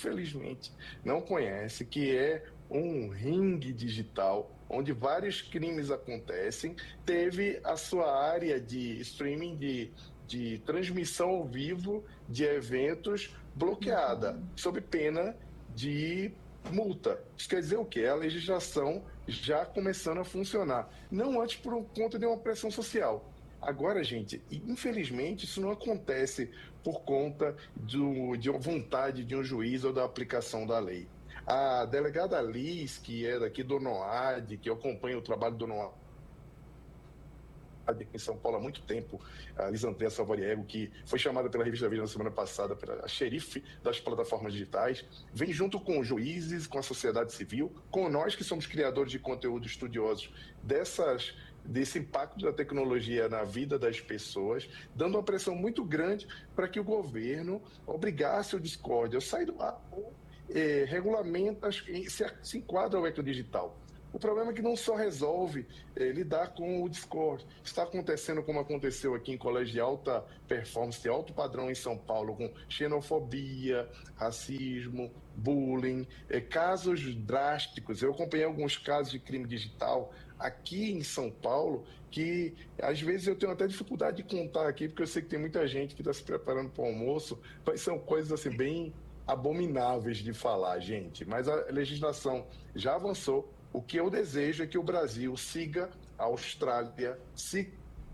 infelizmente, não conhece, que é um ringue digital onde vários crimes acontecem, teve a sua área de streaming, de transmissão ao vivo de eventos bloqueada, sob pena de multa. Isso quer dizer o quê? A legislação já começando a funcionar. Não antes por conta de uma pressão social. Agora, gente, infelizmente, isso não acontece por conta de uma vontade de um juiz ou da aplicação da lei. A delegada Liz, que é daqui do NOAD, que acompanha o trabalho do NOAD aqui em São Paulo há muito tempo, a Liz Andréa Salvariego, que foi chamada pela revista Veja na semana passada pela xerife das plataformas digitais, vem junto com juízes, com a sociedade civil, com nós que somos criadores de conteúdo estudiosos desse impacto da tecnologia na vida das pessoas, dando uma pressão muito grande para que o governo obrigasse o Discord a sair do ar, regulamenta, se enquadra ao ecodigital. O problema é que não só resolve lidar com o Discord. Está acontecendo como aconteceu aqui em colégio de alta performance, de alto padrão em São Paulo, com xenofobia, racismo, bullying, casos drásticos. Eu acompanhei alguns casos de crime digital aqui em São Paulo que, às vezes, eu tenho até dificuldade de contar aqui, porque eu sei que tem muita gente que está se preparando para o almoço, mas são coisas assim bem abomináveis de falar, gente. Mas a legislação já avançou. O que eu desejo é que o Brasil siga a Austrália, siga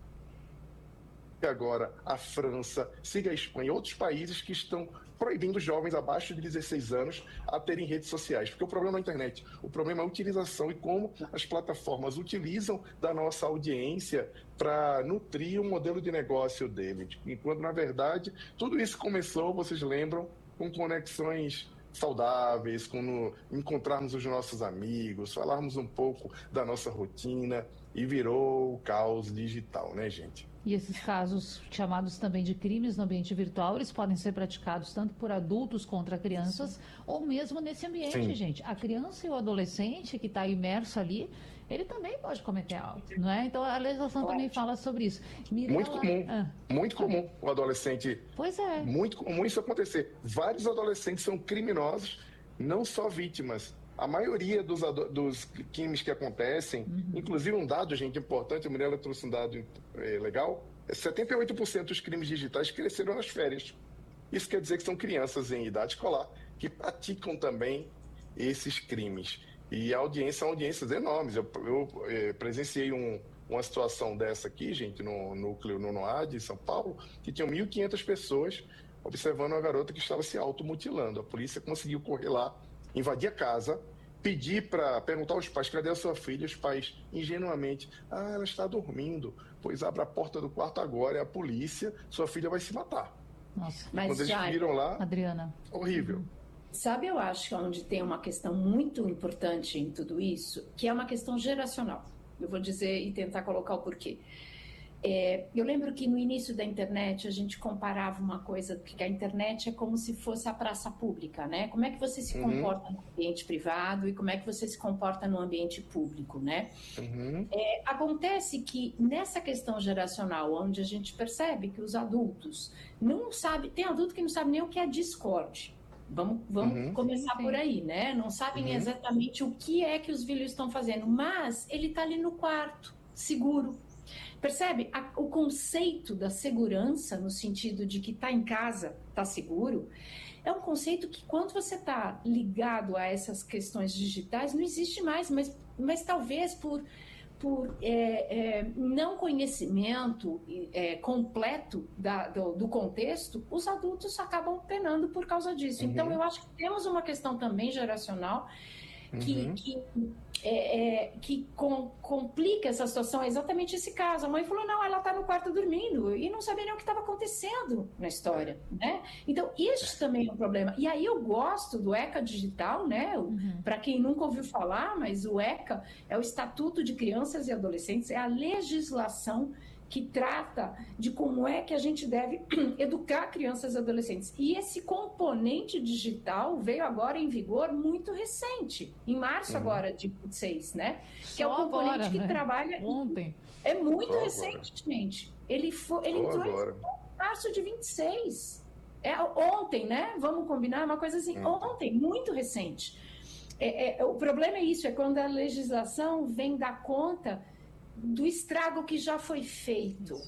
agora a França, siga a Espanha e outros países que estão proibindo jovens abaixo de 16 anos a terem redes sociais. Porque o problema não é a internet, o problema é a utilização e como as plataformas utilizam da nossa audiência para nutrir o modelo de negócio deles. Enquanto, na verdade, tudo isso começou, vocês lembram, com conexões saudáveis, quando encontrarmos os nossos amigos, falarmos um pouco da nossa rotina, e virou o caos digital, né, gente? E esses casos chamados também de crimes no ambiente virtual, eles podem ser praticados tanto por adultos contra crianças, ou mesmo nesse ambiente, Sim. gente. A criança e o adolescente que está imerso ali, ele também pode cometer algo, não é? Então a legislação também fala sobre isso. Mirela... Muito comum o adolescente. Pois é. Muito comum isso acontecer. Vários adolescentes são criminosos, não só vítimas. A maioria dos crimes que acontecem, inclusive um dado, gente, importante, a Mirela trouxe um dado legal, 78% dos crimes digitais cresceram nas férias. Isso quer dizer que são crianças em idade escolar que praticam também esses crimes. E são audiências enormes. Eu presenciei uma situação dessa aqui, gente, no núcleo no NOAD, em São Paulo, que tinham 1.500 pessoas observando uma garota que estava se automutilando. A polícia conseguiu correr lá, invadir a casa, perguntar aos pais, cadê a sua filha? Os pais, ingenuamente, ela está dormindo, pois abre a porta do quarto agora, é a polícia, sua filha vai se matar. Nossa. Mas quando eles viram lá, Adriana, horrível. Sabe, eu acho onde tem uma questão muito importante em tudo isso, que é uma questão geracional. Eu vou dizer e tentar colocar o porquê. Eu lembro que no início da internet a gente comparava uma coisa, que a internet é como se fosse a praça pública, né? Como é que você se comporta no ambiente privado e como é que você se comporta no ambiente público, né? Acontece que nessa questão geracional, onde a gente percebe que os adultos não sabem, tem adulto que não sabe nem o que é Discord. Vamos começar por aí, né? Não sabem exatamente o que é que os filhos estão fazendo, mas ele está ali no quarto, seguro. Percebe? O conceito da segurança, no sentido de que está em casa, está seguro, é um conceito que quando você está ligado a essas questões digitais, não existe mais, mas talvez por não conhecimento completo do contexto, os adultos acabam penando por causa disso. Então, eu acho que temos uma questão também geracional que complica essa situação. É exatamente esse caso. A mãe falou, não, ela está no quarto dormindo, e não sabia nem o que estava acontecendo na história, né? Então, isso também é um problema. E aí eu gosto do ECA Digital, né? Para quem nunca ouviu falar, mas o ECA é o Estatuto de Crianças e Adolescentes, é a legislação que trata de como é que a gente deve educar crianças e adolescentes. E esse componente digital veio agora em vigor muito recente, em março agora de 26, né? Que é o componente agora, que trabalha... Ontem. É muito recente, gente. Ele entrou em março de 26. Ontem, né? Vamos combinar uma coisa assim, ontem, muito recente. O problema é isso, é quando a legislação vem dar conta do estrago que já foi feito.